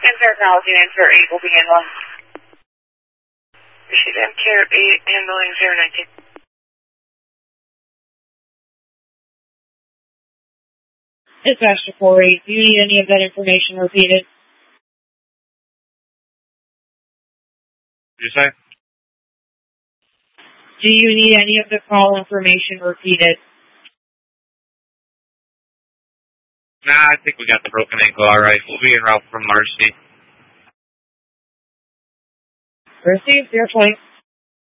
MCAR acknowledging answer 8 will begin 1. Receive MCAR 8, handling 019. Dispatch to 48, do you need any of that information repeated? Did you say? Do you need any of the call information repeated? Nah, I think we got the broken ankle alright. We'll be en route from Marcy. Received, 020.